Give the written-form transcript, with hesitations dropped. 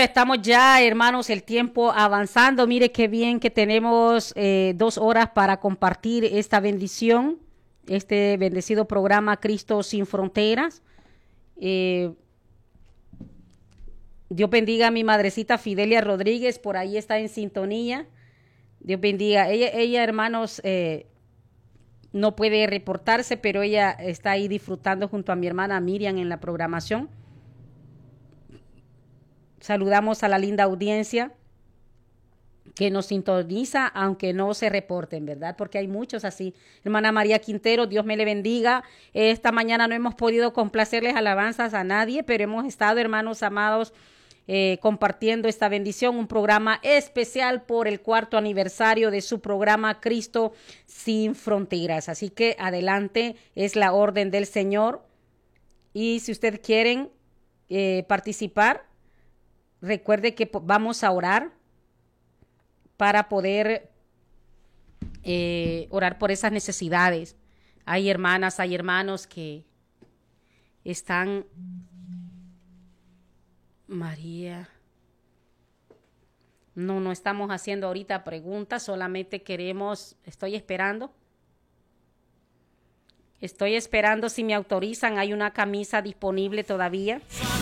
Estamos ya, hermanos, el tiempo avanzando. Mire qué bien que tenemos 2 horas para compartir esta bendición, este bendecido programa Cristo sin Fronteras. Dios bendiga a mi madrecita Fidelia Rodríguez, por ahí está en sintonía. Dios bendiga. Ella hermanos, no puede reportarse, pero ella está ahí disfrutando junto a mi hermana Miriam en la programación. Saludamos a la linda audiencia que nos sintoniza, aunque no se reporten, ¿verdad? Porque hay muchos así. Hermana María Quintero, Dios me le bendiga. Esta mañana no hemos podido complacerles alabanzas a nadie, pero hemos estado, hermanos amados, compartiendo esta bendición, un programa especial por el 4º aniversario de su programa Cristo sin Fronteras. Así que adelante, es la orden del Señor. Y si ustedes quieren participar, recuerde que vamos a orar para poder orar por esas necesidades. Hay hermanas, hay hermanos que están... María. No estamos haciendo ahorita preguntas, solamente queremos, estoy esperando si me autorizan, hay una camisa disponible todavía.